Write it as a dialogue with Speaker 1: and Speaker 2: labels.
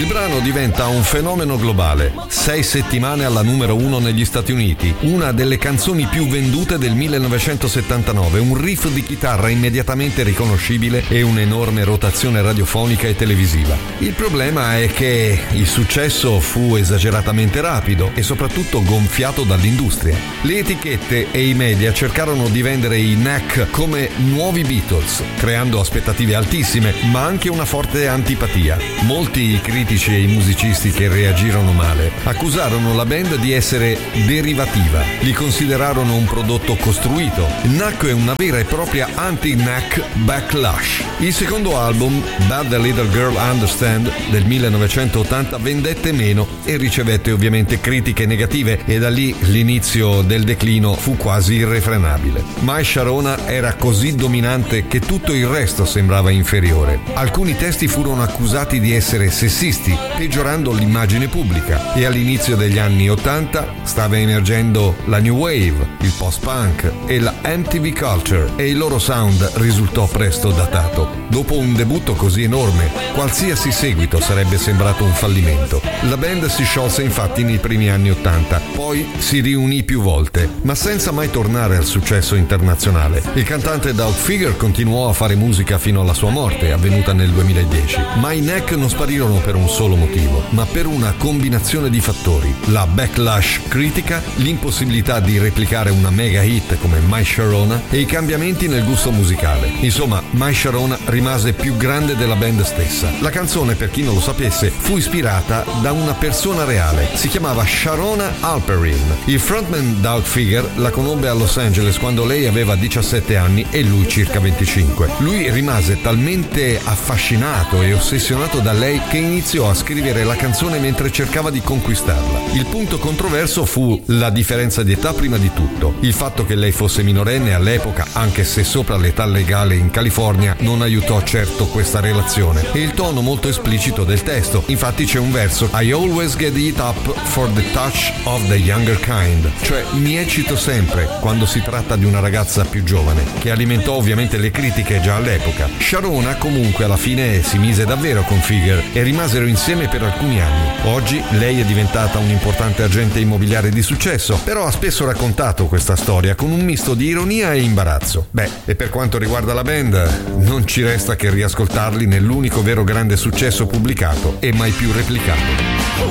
Speaker 1: Il brano diventa un fenomeno globale. 6 settimane alla numero 1 negli Stati Uniti, una delle canzoni più vendute del 1979, un riff di chitarra immediatamente riconoscibile e un'enorme rotazione radiofonica e televisiva. Il problema è che il successo fu esageratamente rapido e soprattutto gonfiato dall'industria. Le etichette e i media cercarono di vendere i Knack come nuovi Beatles, creando aspettative altissime, ma anche una forte antipatia. Molti i critici e i musicisti che reagirono male accusarono la band di essere derivativa, li considerarono un prodotto costruito. Nacque una vera e propria anti-Knack backlash. Il secondo album, Bad the Little Girl Understand, del 1980, vendette meno e ricevette ovviamente critiche negative, e da lì l'inizio del declino fu quasi irrefrenabile. My Sharona era così dominante che tutto il resto sembrava inferiore. Alcuni testi furono accusati di essere sessisti, peggiorando l'immagine pubblica, e all'inizio degli anni 80 stava emergendo la New Wave, il post-punk e la MTV Culture, e il loro sound risultò presto datato. Dopo un debutto così enorme, qualsiasi seguito sarebbe sembrato un fallimento. La band si sciolse infatti nei primi anni 80, poi si riunì più volte, ma senza mai tornare al successo internazionale. Il cantante Doug Figger continuò a fare musica fino alla sua morte, avvenuta nel 2010, ma i Knack non sparirono per un solo motivo, ma per una combinazione di fattori: la backlash critica, l'impossibilità di replicare una mega hit come My Sharona e i cambiamenti nel gusto musicale. Insomma, My Sharona rimase più grande della band stessa. La canzone, per chi non lo sapesse, fu ispirata da una persona reale. Si chiamava Sharona Alperin. Il frontman Doug Figger la conobbe a Los Angeles quando lei aveva 17 anni e lui circa 25. Lui rimase talmente affascinato e ossessionato da lei che iniziò a scrivere la canzone mentre cercava di conquistarla. Il punto controverso fu la differenza di età prima di tutto. Il fatto che lei fosse minorenne all'epoca, anche se sopra l'età legale in California, non aiutò certo questa relazione, e il tono molto esplicito del testo. Infatti c'è un verso: I always get it up for the touch of the younger kind, cioè mi eccito sempre quando si tratta di una ragazza più giovane, che alimentò ovviamente le critiche già all'epoca. Sharona comunque alla fine si mise davvero con Figger e rimasero insieme per alcuni anni. Oggi lei è diventata un importante agente immobiliare di successo, però ha spesso raccontato questa storia con un misto di ironia e imbarazzo. E per quanto riguarda la band, non ci resta che riascoltarli nell'unico vero grande successo pubblicato e mai più replicato.